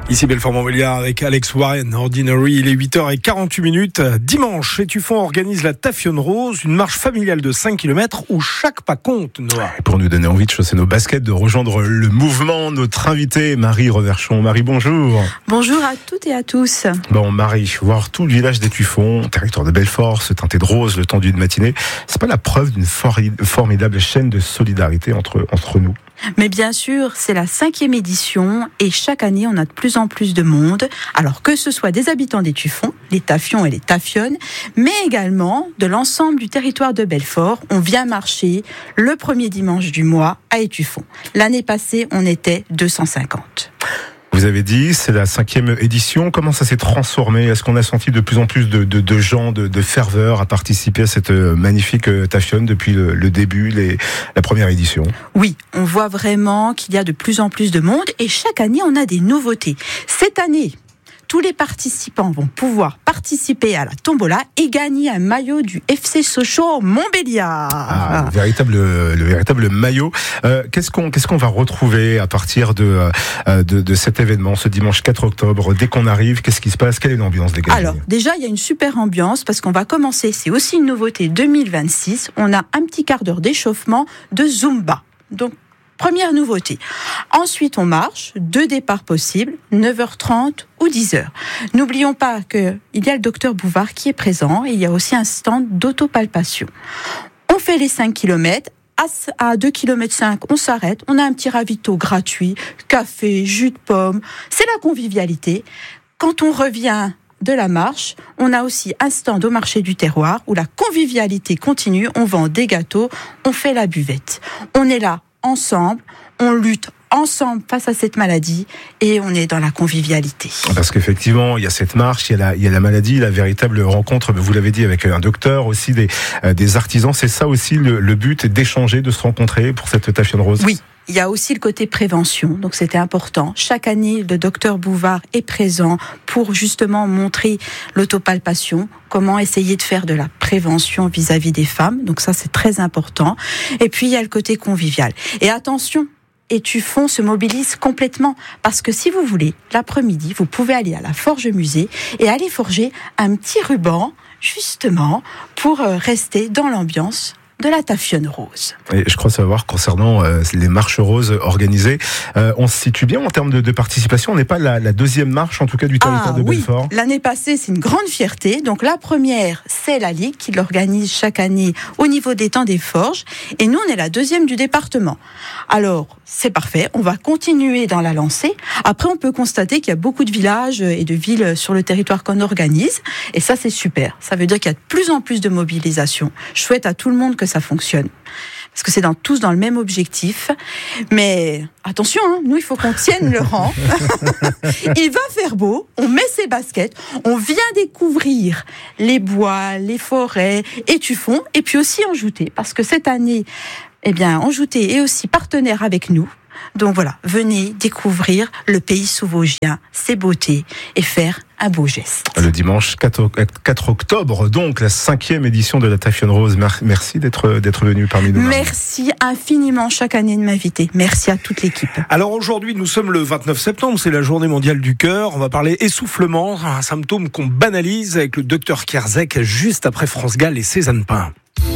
Ici Belfort-Montbéliard avec Alex Warren, Ordinary, il est 8h48. Dimanche, Étueffont organise la Tafionne Rose, une marche familiale de 5 km où chaque pas compte, Noah. Et pour nous donner envie de chausser nos baskets, de rejoindre le mouvement, notre invitée Marie Reverchon. Marie, bonjour. Bonjour à toutes et à tous. Bon, Marie, voir tout le village d'Étueffont, territoire de Belfort, se teinter de rose le temps d'une matinée, c'est pas la preuve d'une formidable chaîne de solidarité entre nous? Mais bien sûr, c'est la 5e édition et chaque année, on a de plus en plus de monde. Alors que ce soit des habitants d'Étueffont, les Tafions et les Tafionnes, mais également de l'ensemble du territoire de Belfort. On vient marcher le premier dimanche du mois à Étueffont. L'année passée, on était 250. Vous avez dit, c'est la 5e édition. Comment ça s'est transformé? Est-ce qu'on a senti de plus en plus de gens, de ferveurs à participer à cette magnifique Tafionne depuis le début, la première édition? Oui, on voit vraiment qu'il y a de plus en plus de monde et chaque année, on a des nouveautés. Cette année, tous les participants vont pouvoir participer à la tombola et gagner un maillot du FC Sochaux Montbéliard. Ah, le véritable maillot. Qu'est-ce qu'on va retrouver à partir de cet événement, ce dimanche 4 octobre? Dès qu'on arrive, qu'est-ce qui se passe? Quelle est l'ambiance des gars? Alors, déjà, il y a une super ambiance parce qu'on va commencer, c'est aussi une nouveauté 2026, on a un petit quart d'heure d'échauffement de Zumba. Donc, première nouveauté. Ensuite, on marche, 2 départs possibles, 9h30 ou 10h. N'oublions pas qu'il y a le docteur Bouvard qui est présent et il y a aussi un stand d'autopalpation. On fait les 5 km. À 2,5 km, on s'arrête. On a un petit ravito gratuit, café, jus de pomme. C'est la convivialité. Quand on revient de la marche, on a aussi un stand au marché du terroir où la convivialité continue. On vend des gâteaux, on fait la buvette. On est là ensemble, on lutte ensemble face à cette maladie et on est dans la convivialité. Parce qu'effectivement, il y a cette marche, il y a la maladie, la véritable rencontre, vous l'avez dit, avec un docteur, aussi des artisans. C'est ça aussi le but, d'échanger, de se rencontrer pour cette Tafionne Rose? Oui. Il y a aussi le côté prévention, donc c'était important. Chaque année, le docteur Bouvard est présent pour justement montrer l'autopalpation, comment essayer de faire de la prévention vis-à-vis des femmes. Donc ça, c'est très important. Et puis, il y a le côté convivial. Et attention, Étueffont se mobilise complètement parce que si vous voulez, l'après-midi, vous pouvez aller à la Forge Musée et aller forger un petit ruban, justement, pour rester dans l'ambiance de la Tafionne Rose. Et je crois savoir, concernant les marches roses organisées, on se situe bien en termes de participation. On n'est pas la deuxième marche, en tout cas, du territoire de Belfort. Oui, l'année passée, c'est une grande fierté. Donc la première, c'est la Ligue qui l'organise chaque année au niveau des temps des forges. Et nous, on est la deuxième du département. Alors, c'est parfait. On va continuer dans la lancée. Après, on peut constater qu'il y a beaucoup de villages et de villes sur le territoire qu'on organise. Et ça, c'est super. Ça veut dire qu'il y a de plus en plus de mobilisation. Je souhaite à tout le monde que ça fonctionne. Parce que c'est tous dans le même objectif. Mais attention, nous, il faut qu'on tienne le rang. Il va faire beau, on met ses baskets, on vient découvrir les bois, les forêts, Étueffont, et puis aussi Anjouté. Parce que cette année, Anjouté est aussi partenaire avec nous. Donc voilà, venez découvrir le pays souvosgien, ses beautés et faire un beau geste. Le dimanche 4 octobre, donc la 5e édition de la Tafionne Rose. Merci d'être venu parmi nous. Merci infiniment chaque année de m'inviter. Merci à toute l'équipe. Alors aujourd'hui, nous sommes le 29 septembre, c'est la journée mondiale du cœur. On va parler essoufflement, un symptôme qu'on banalise avec le docteur Kierzek juste après France Gall et Cézanne Pain.